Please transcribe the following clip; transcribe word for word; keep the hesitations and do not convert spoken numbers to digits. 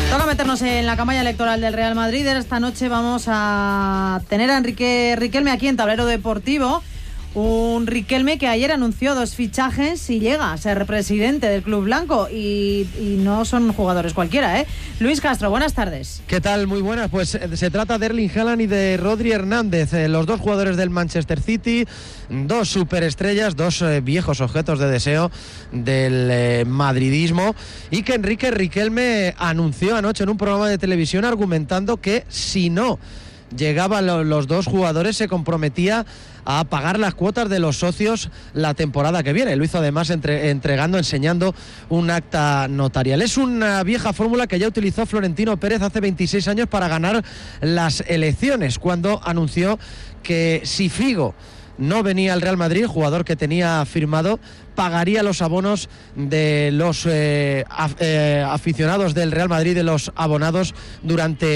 Toca meternos en la campaña electoral del Real Madrid. Esta noche vamos a tener a Enrique Riquelme aquí en Tablero Deportivo. Un Riquelme que ayer anunció dos fichajes y llega a ser presidente del Club Blanco. Y, y no son jugadores cualquiera, ¿eh? Luis Castro, buenas tardes. ¿Qué tal? Muy buenas. Pues se trata de Erling Haaland y de Rodri Hernández, eh, los dos jugadores del Manchester City, dos superestrellas, dos eh, viejos objetos de deseo del eh, madridismo, y que Enrique Riquelme anunció anoche en un programa de televisión argumentando que si no llegaban lo, los dos jugadores se comprometía a pagar las cuotas de los socios la temporada que viene. Lo hizo además entre, entregando, enseñando un acta notarial. Es una vieja fórmula que ya utilizó Florentino Pérez hace veintiséis años para ganar las elecciones, cuando anunció que si Figo no venía al Real Madrid, jugador que tenía firmado, pagaría los abonos de los eh, af, eh, aficionados del Real Madrid, de los abonados durante